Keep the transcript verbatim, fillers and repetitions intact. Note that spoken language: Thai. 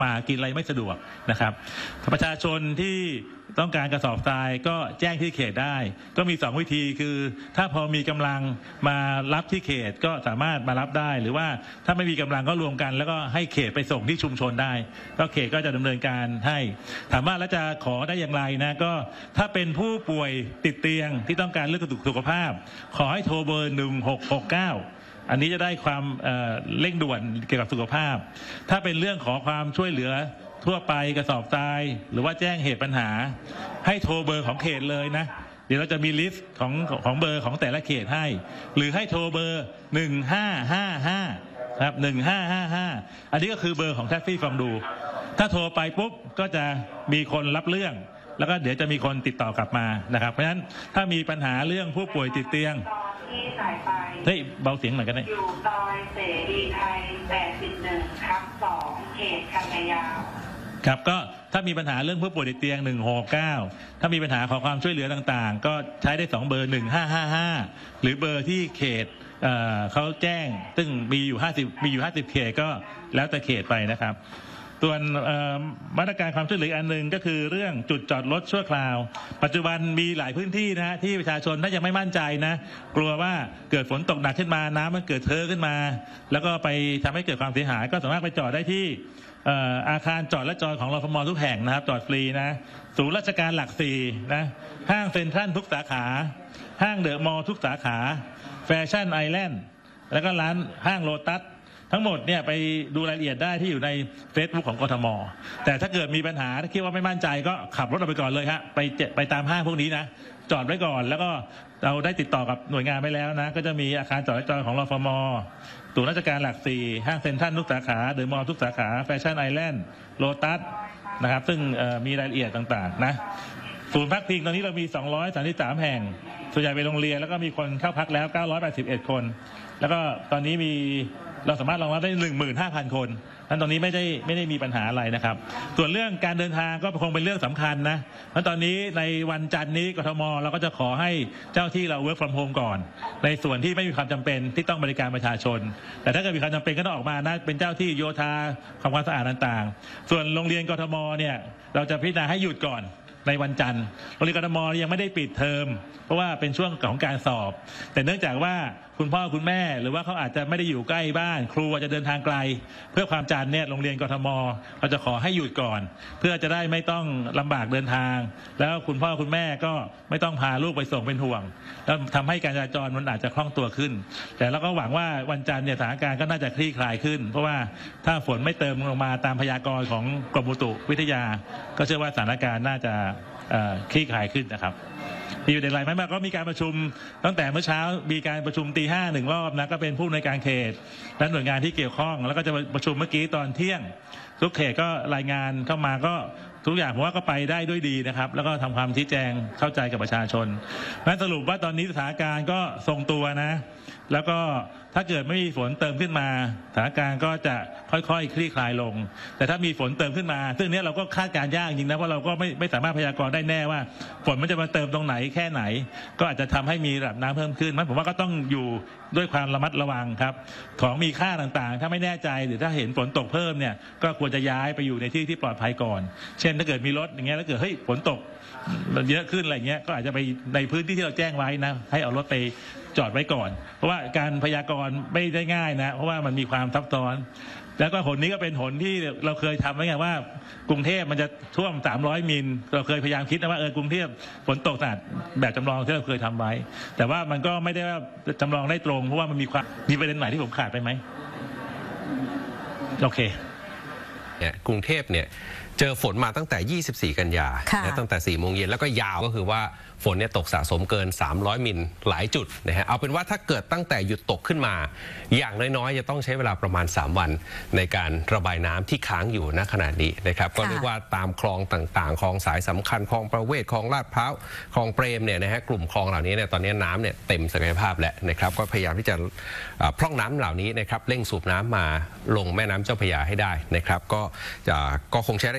ป่ากินอะไรไม่สะดวกนะครับประชาชนที่ต้องการกระสอบทรายก็แจ้งที่เขตได้ก็มีสองวิธีคือถ้าพอมีกำลังมารับที่เขตก็สามารถมารับได้หรือว่าถ้าไม่มีกำลังก็รวมกันแล้วก็ให้เขตไปส่งที่ชุมชนได้ก็เขตก็จะดำเนินการให้ถามว่าแล้วจะขอได้อย่างไรนะก็ถ้าเป็นผู้ป่วยติดเตียงที่ต้องการเรื่องสุขภาพขอให้โทรเบอร์หนึ่งหกหกเก้าอันนี้จะได้ความเร่งด่วนเกี่ยวกับสุขภาพถ้าเป็นเรื่องขอความช่วยเหลือทั่วไปกระสอบทรายหรือว่าแจ้งเหตุปัญหาให้โทรเบอร์ของเขตเลยนะเดี๋ยวเราจะมีลิสต์ของของเบอร์ของแต่ละเขตให้หรือให้โทรเบอร์หนึ่งห้าห้าห้าครับหนึ่งห้าห้าห้าอันนี้ก็คือเบอร์ของแท็กซี่ฟองดูถ้าโทรไปปุ๊บก็จะมีคนรับเรื่องแล้วก็เดี๋ยวจะมีคนติดต่อกลับมานะครับเพราะฉะนั้นถ้ามีปัญหาเรื่องผู้ป่วยติดเตียงที่สายไฟเฮ้ยเบาเสียงหน่อยกันได้อยู่ซอยเสรีไทยแปดสิบเอ็ดทับสองเขตคันนายาวครับก็ถ้ามีปัญหาเรื่องผู้ป่วยติดเตียงหนึ่งหกเก้าถ้ามีปัญหาขอความช่วยเหลือต่างๆก็ใช้ได้สองเบอร์หนึ่งห้าห้าห้าหรือเบอร์ที่เขต เอ่อ เขาแจ้งซึ่งมีอยู่ห้าสิบมีอยู่ห้าสิบเขตก็แล้วแต่เขตไปนะครับส่วนมาตรการความช่วยเหลืออันหนึ่งก็คือเรื่องจุดจอดรถชั่วคราวปัจจุบันมีหลายพื้นที่นะฮะที่ประชาชนถ้ายังไม่มั่นใจนะกลัวว่าเกิดฝนตกหนักขึ้นมาน้ำมันเกิดเทอะขึ้นมาแล้วก็ไปทำให้เกิดความเสียหายก็สามารถไปจอดได้ที่อาคารจอดและจอดของรฟม.ทุกแห่งนะครับจอดฟรีนะศูนย์ราชการหลักสี่นะห้างเซ็นทรัลทุกสาขาห้างเดอะมอลล์ทุกสาขาแฟชั่นไอแลนด์แล้วก็ร้านห้างโลตัสทั้งหมดเนี่ยไปดูรายละเอียดได้ที่อยู่ใน Facebook ของกทม.แต่ถ้าเกิดมีปัญหาถ้าคิดว่าไม่มั่นใจก็ขับรถออกไปก่อนเลยฮะไปไปตามห้างพวกนี้นะจอดไว้ก่อนแล้วก็เราได้ติดต่อกับหน่วยงานไปแล้วนะก็จะมีอาคารจอดและจอดของรฟม.ศูนย์ราชการหลักสี่ห้างเซ็นทรัลทุกสาขาเดอะมอลล์ทุกสาขาแฟชั่นไอแลนด์โลตัสนะครับซึ่งมีรายละเอียดต่างๆนะศูนย์พักพิงตอนนี้เรามีสองร้อยสามสิบสามแห่งส่วนใหญ่เป็นโรงเรียนแล้วก็มีคนเข้าพักแล้วเก้าร้อยแปดสิบเอ็ดคนแล้วก็ตอนนี้มีเราสามารถรองรับได้ หนึ่งหมื่นห้าพัน คนนั้นตรงนี้ไม่ได้ไม่ได้มีปัญหาอะไรนะครับส่วนเรื่องการเดินทางก็คงเป็นเรื่องสำคัญนะเพราะตอนนี้ในวันจันทร์นี้กทม.เราก็จะขอให้เจ้าที่เรา work from home ก่อนในส่วนที่ไม่มีความจำเป็นที่ต้องบริการประชาชนแต่ถ้าเกิดมีความจำเป็นก็ต้องออกมานะเป็นเจ้าที่โยธาความความสะอาดต่างๆส่วนโรงเรียนกทม.เนี่ยเราจะพิจารณาให้หยุดก่อนในวันจันทร์โรงเรียนกทม.ยังไม่ได้ปิดเทอมเพราะว่าเป็นช่วงของการสอบแต่เนื่องจากว่าคุณพ่อคุณแม่หรือว่าเขาอาจจะไม่ได้อยู่ใกล้บ้านครูอาจจะเดินทางไกลเพื่อความจันทร์เนี่ยโรงเรียนกทม.เราจะขอให้หยุดก่อนเพื่อจะได้ไม่ต้องลำบากเดินทางแล้วคุณพ่อคุณแม่ก็ไม่ต้องพาลูกไปส่งเป็นห่วงแล้วทำให้การจราจรมันอาจจะคล่องตัวขึ้นแต่เราก็หวังว่าวันจันทร์เนี่ยสถานการณ์ก็น่าจะคลี่คลายขึ้นเพราะว่าถ้าฝนไม่เติมลงมาตามพยากรณ์ของกรมอุตุวิทยาก็เชื่อว่าสถานการณ์น่าจะคลี่คลายขึ้นนะครับมีอยู่ในรายไม่มากก็มีการประชุมตั้งแต่เมื่อเช้ามีการประชุมตีห้าหนึ่งรอบนะก็เป็นผู้ในการเขตและหน่วยงานที่เกี่ยวข้องแล้วก็จะประชุมเมื่อกี้ตอนเที่ยงทุกเขตก็รายงานเข้ามาก็ทุกอย่างผมว่าก็ไปได้ด้วยดีนะครับแล้วก็ทำความชี้แจงเข้าใจกับประชาชนนั้นสรุปว่าตอนนี้สถานการณ์ก็ทรงตัวนะแล้วก็ถ้าเกิดไม่มีฝนเติมขึ้นมาสถานการณ์ก็จะค่อยๆคลี่คลายลงแต่ถ้ามีฝนเติมขึ้นมาซึ่งนี้เราก็คาดการณ์ยากจริงนะว่าเราก็ไม่ไม่สามารถพยากรณ์ได้แน่ว่าฝนมันจะมาเติมตรงไหนแค่ไหนก็อาจจะทำให้มีระดับน้ำเพิ่มขึ้นมันผมว่าก็ต้องอยู่ด้วยความระมัดระวังครับของมีค่าต่างๆถ้าไม่แน่ใจหรือถ้าเห็นฝนตกเพิ่มเนี่ยก็ควรจะย้ายไปอยู่ในที่ที่ปลอดภัยก่อนเช่นถ้าเกิดมีรถอย่างเงี้ยแล้วเกิดเฮ้ยฝนตกมันเยอะขึ้นอะไรเงี้ยก็อาจจะไปในพื้นที่ที่เราแจ้งไว้นะให้เอารถไปจอดไว้ก่อนเพราะว่าการพยากรณ์ไม่ได้ง่ายนะเพราะว่ามันมีความซับซ้อนแล้วก็หนนี้ก็เป็นหนที่เราเคยทำไว้ไงว่ากรุงเทพมันจะท่วมสามร้อยมิลเราเคยพยายามคิดนะว่าเออกรุงเทพฝนตกหนักแบบจำลองที่เราเคยทำไว้แต่ว่ามันก็ไม่ได้ว่าจำลองได้ตรงเพราะว่ามันมีความมีประเด็นไหนที่ผมขาดไปไหมโอเคเนี่ยกรุงเทพเนี่ยเจอฝนมาตั้งแต่ยี่สิบสี่กันยาตั้งแต่สี่โมงเย็นแล้วก็ยาวก็คือว่าฝนเนี่ยตกสะสมเกินสามร้อยมิลหลายจุดนะฮะเอาเป็นว่าถ้าเกิดตั้งแต่หยุดตกขึ้นมาอย่างน้อยๆจะต้องใช้เวลาประมาณสามวันในการระบายน้ำที่ค้างอยู่ณขณะนี้นะครับก็เรียกว่าตามคลองต่างๆคลองสายสำคัญคลองประเวศคลองลาดพร้าวคลองเปรมเนี่ยนะฮะกลุ่มคลองเหล่านี้เนี่ยตอนนี้น้ำเนี่ยเต็มศักยภาพแล้วนะครับก็พยายามที่จะพร่องน้ำเหล่านี้นะครับเร่งสูบน้ำมาลงแม่น้ำเจ้าพระยาให้ได้นะครับก็จะก็คงใช้